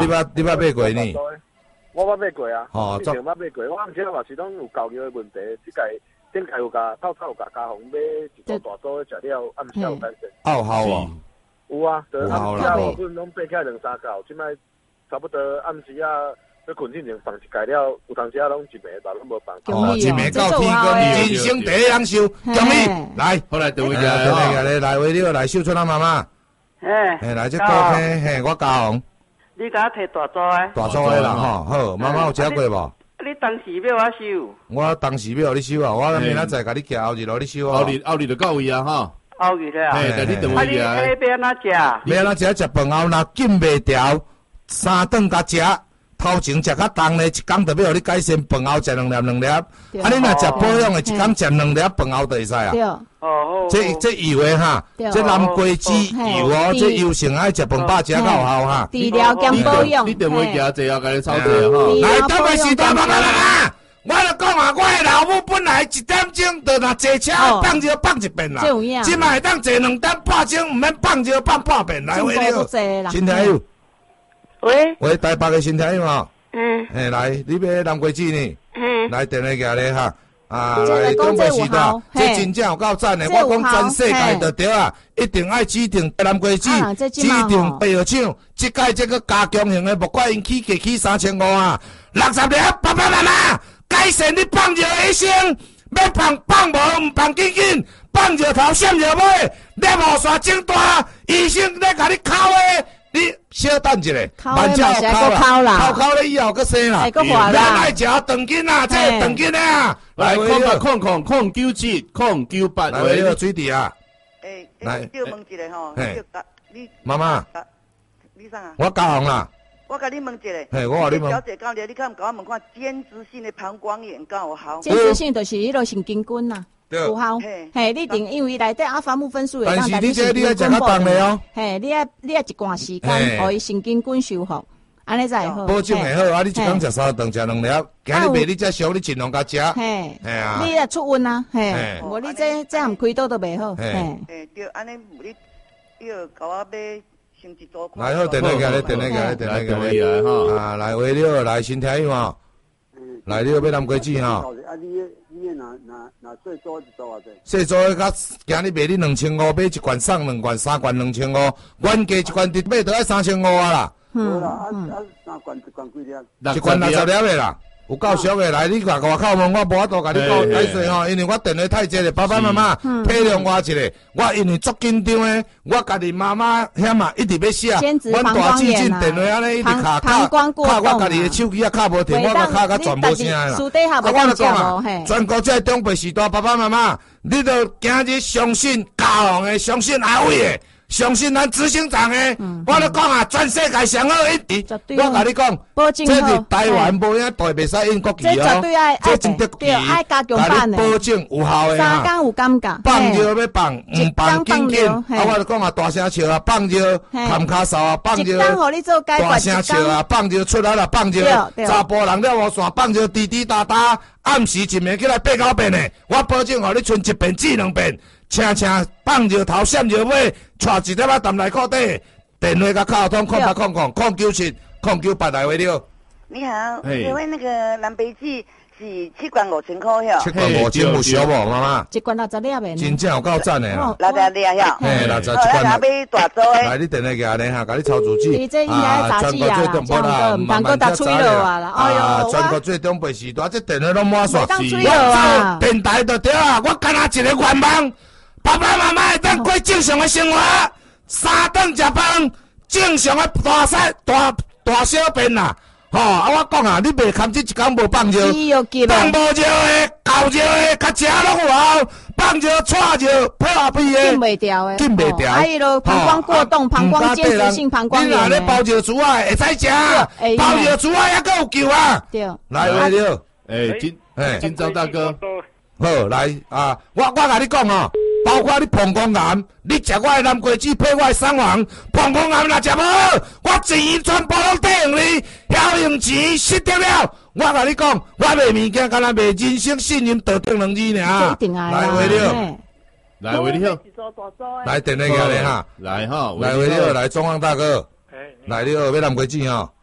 你捌买过呢？ 我捌买过啊， 哦， 一定捌买过。我毋知嘛是拢有交流的问题，即届顶届有甲透有甲家红买一组大组的食了，暗时有单身。 有效哦。 有啊， 有效啦。我本拢爬起来2、3角，即摆差不多暗时啊，要困之前放一届了，有当时啊拢一暝吧，拢无放。 哦，一暝到天光，人生第一人寿，恭喜！来， 好来，第位来为了来秀出咱妈妈。来这高嘿，我家红。 你甲我摕大组的。 大组的啦，吼，好，妈妈有食过无？ 你当时要我收？ 我当时要你收啊，我明仔载甲你寄后日落你收啊。 后日就到位啊，吼。 后日了。 嘿，你等位啊。 你要安怎食？ 要安怎食饭后若禁袂调，3顿甲食。头前食较重咧，一工就要互你改善，饭后食2粒。啊，你若食保养的，一工食2粒，饭后就会使啊。 哦。 这油的哈，这南瓜子油哦，这油性爱食饭饱食较有效哈。 治疗兼保养。 你电话寄坐下，甲你操作哈。 来，当然是大忙啊！我就讲啊，我的老母本来1点钟就若坐车放一遍啦，即摆当坐2点半钟，唔免放半遍来回了。真听有。喂，台北的新听有无？来，你要南瓜子呢？来电话寄咧哈。来中国时代，这真正有够赞的。我讲全世界就对啊，一定爱指定南瓜子，指定白药厂。这届这个加强型的，莫怪因起价起3500啊！60粒，爸爸妈妈，改善你放尿的一生，要放无唔放紧紧，放尿头闪尿尾，尿无刷整大，医生咧甲你敲的。你小等一下，慢食敲啦， 敲了以后搁生啦， 搁活啦， 爱食长筋啊，这长筋啊， 来0980998， 来为了水滴啊， 来，叫问一下吼，你妈妈， 你啥啊？ 我家红啦， 我甲你问一下， 我话你问， 小姐讲了，你看甲我问看，间质性的膀胱炎敢有效？ 间质性就是迄个神经菌呐。有效，嘿，你定因为内底阿法姆分数会当带你神经菌保养，嘿，你爱一段时间，互伊神经菌修复，安尼才会好。 保证会好，啊，你一工食3顿，食2粒，今日卖你才俗，你尽量甲食。 嘿，啊，你也出温啊，嘿，无你这含开刀都袂好，嘿。 对，安尼你要甲我买先一组。 来好，电话过来，电话哈，啊，来为了来先听嘛，来你要买南瓜子哈。那最多一组啊？最多甲今日卖你2500，买一罐送2罐，3罐2500，原价一罐直买都要3500啊啦。 好啦，3罐一罐几粒？ 一罐60粒的啦，有够俗的。来，你外口问我无法度甲你讲解释吼，因为我电话太济了，爸爸妈妈体谅我一下。我因为足紧张的，我家己妈妈险啊，一直要写，阮大姐进电话安尼一直卡，我家己的手机啊卡无停，我甲卡甲全无声啦。我就讲啊，全国这中北时代，爸爸妈妈，你着今日相信家行的，相信阿伟的。相信咱执行长诶，我咧讲啊，全世界上好一致。我甲你讲，这是台湾无影大袂使印国旗哦，这真得旗，甲你保证有效诶哈。3工有感觉， 放尿要放，唔放紧紧。啊，我就讲啊，大声笑啊，放尿含卡哨啊，放尿大声笑啊，放尿出来啦，放尿查甫人了无线，放尿滴滴答答，暗时一暝起来8、9遍诶，我保证互你剩1遍至2遍。请放尿头闪尿尾，带一粒仔澹来裤底，电话甲卡通0800097098来回了。 你好，请问那个南北记是7罐5000块哟 ？7罐5000有熟无，妈妈 ？1罐60粒的。 真正有够赞的啦 ！60粒呀！ 嘿，60一罐。 要大组的。 来，你电话给你哈，甲你抄主机。 你这应该杂技啊，慢慢打吹了啊啦！哎呦， 全国最东北时代，这电话拢满线。 当吹了啊！ 电台就对啊，我干那一个愿望。爸爸妈妈会当过正常的生活，3顿食饭，正常的大小便啦。吼，啊，我讲啊，你袂堪这一工无放尿，放无尿的、够尿的、较食拢有效，放尿、踹尿、破屁的， 禁袂掉的， 禁袂掉。 还有咯，膀胱过动、膀胱间质性膀胱炎。 你若咧包尿珠啊，会使食，包尿珠啊，还阁有救啊。 对， 来来了， 金昭大哥， 好来啊，我甲你讲哦。包括你膀胱癌，你食我的南瓜子配我的双黄，膀胱癌若食无好，我钱全部拢抵用你，晓用钱失得了。我甲你讲，我卖物件，敢若卖人生信任道德2字尔。来回了， 来回了， 来电话给你哈， 来哈， 来回了，来中央大哥，来了要南瓜子哈。